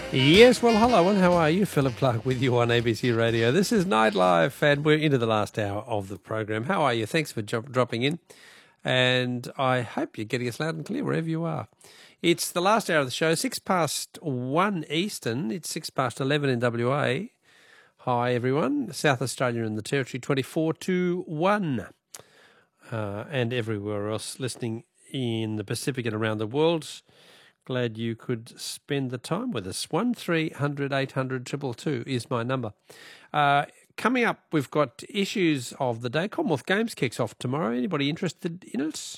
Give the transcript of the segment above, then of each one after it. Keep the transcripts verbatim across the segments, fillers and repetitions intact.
Yes, well, hello, and how are you? Philip Clark with you on A B C Radio. This is Nightlife, and we're into the last hour of the program. How are you? Thanks for jo- dropping in, and I hope you're getting us loud and clear wherever you are. It's the last hour of the show, six past one Eastern. It's six past eleven in W A. Hi, everyone. South Australia and the Territory, twenty-four to one, uh, and everywhere else listening in the Pacific and around the world. Glad you could spend the time with us. one three hundred eight hundred two two two is my number. Uh, coming up, we've got issues of the day. Commonwealth Games kicks off tomorrow. Anybody interested in it?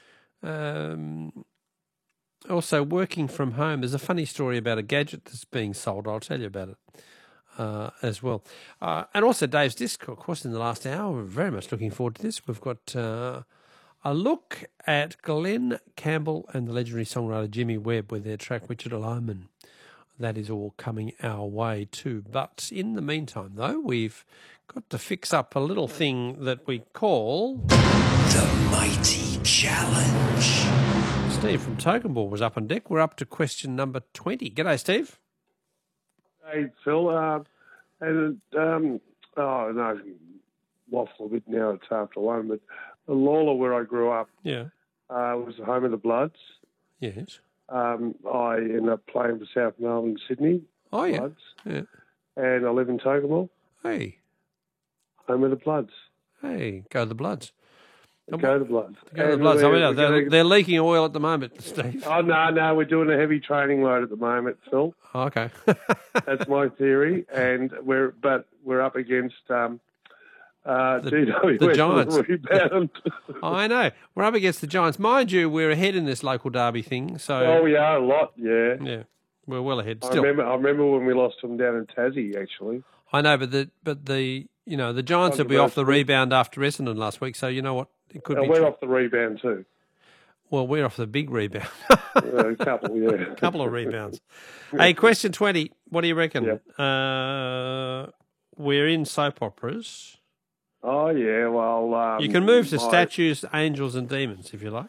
Um, also, working from home. There's a funny story about a gadget that's being sold. I'll tell you about it uh, as well. Uh, and also Dave's Disc, of course, in the last hour. We're very much looking forward to this. We've got... Uh, A look at Glenn Campbell and the legendary songwriter Jimmy Webb with their track Wichita Loman. That is all coming our way too. But in the meantime, though, we've got to fix up a little thing that we call... The Mighty Challenge. Steve from Tokenball was up on deck. We're up to question number twenty. G'day, Steve. Hey, Phil. Uh, and, um, oh, no, waffle a bit now. It's after one, but... Lawler, where I grew up, Yeah. uh, was the home of the Bloods. Yes. Um, I ended up playing for South Melbourne, Sydney. Oh, yeah. Bloods. Yeah. And I live in Tocumwell, Hey. home of the Bloods. Hey, go the Bloods. Go the Bloods. Go the And Bloods. I we're- mean, we're they're, gonna- they're leaking oil at the moment, Steve. Oh, no, no, we're doing a heavy training load at the moment, Phil. Oh, okay. That's my theory. And we're, but we're up against um, uh, The- G W S the on Giants. rebound. I know. We're up against the Giants. Mind you, we're ahead in this local derby thing. So, oh, we are a lot, yeah. yeah, we're well ahead I still. remember, I remember when we lost them down in Tassie, actually. I know, but the but the you know the Giants will be off the rebound after Essendon last week. So you know what? It could And be. we're true. off the rebound too. Well, we're off the big rebound. Uh, a couple, yeah. A couple of rebounds. Hey, question twenty. What do you reckon? Yep. Uh, we're in soap operas. Oh, yeah, well... Um, You can move to my- statues, angels, and demons if you like.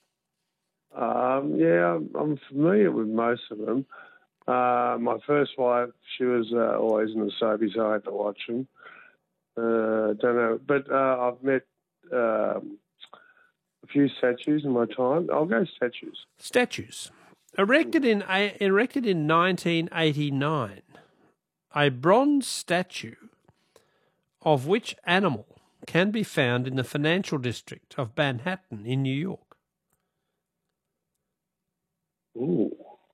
Um, yeah, I'm, I'm familiar with most of them. Uh, my first wife, she was uh, always in the soapies, so I had to watch them. Uh, don't know, but uh, I've met um, a few statues in my time. I'll go statues. Statues. Erected in erected in nineteen eighty-nine, a bronze statue of which animal can be found in the financial district of Manhattan in New York? Ooh.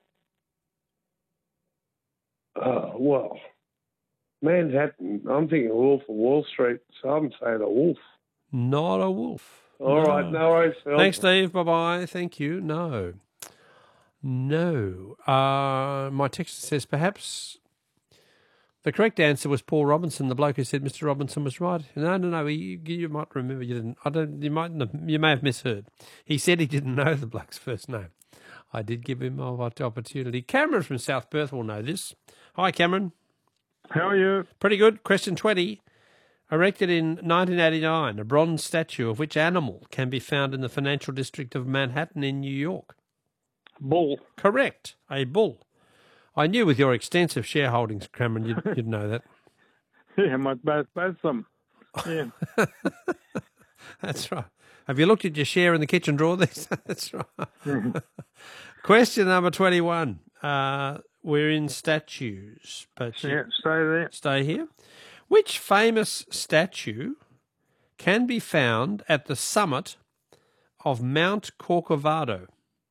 Oh, well, Manhattan, I'm thinking Wolf of Wall Street, so I'm saying a wolf. Not a wolf. All No. right, no worries, Phil. Thanks, Steve. Bye-bye. Thank you. No. No. Uh, my text says perhaps the correct answer was Paul Robinson, the bloke who said Mister Robinson was right. No, no, no. You, you might remember you didn't. I don't. You might. You may have misheard. He said he didn't know the bloke's first name. I did give him an opportunity. Cameron from South Perth will know this. Hi, Cameron. How are you? Pretty good. Question twenty. Erected in nineteen eighty-nine, a bronze statue of which animal can be found in the financial district of Manhattan in New York? Bull. Correct. A bull. I knew with your extensive shareholdings, Cameron, you'd, you'd know that. Yeah, my both both of them. Yeah. That's right. Have you looked at your share in the kitchen drawer? That's right. Question number twenty-one. Uh, we're in statues, but you Yeah, stay there. stay here. Which famous statue can be found at the summit of Mount Corcovado?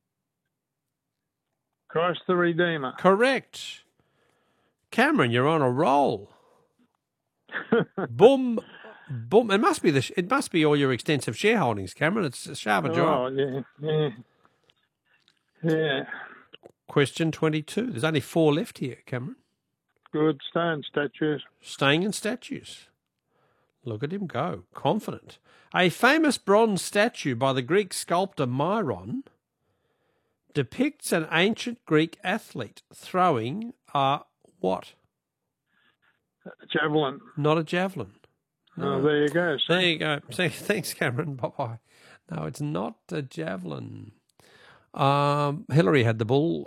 Christ the Redeemer. Correct. Cameron, you're on a roll. Boom, boom. It must be the. It must be all your extensive shareholdings, Cameron. It's a sharp a Oh, job. yeah, yeah. Yeah. Question twenty-two. There's only four left here, Cameron. Good stone statues. Staying in statues. Look at him go. Confident. A famous bronze statue by the Greek sculptor Myron depicts an ancient Greek athlete throwing a what? Javelin. Not a javelin. Oh, there you go. There you go. See, thanks, Cameron. Bye-bye. No, it's not a javelin. Um, Hillary had the bull.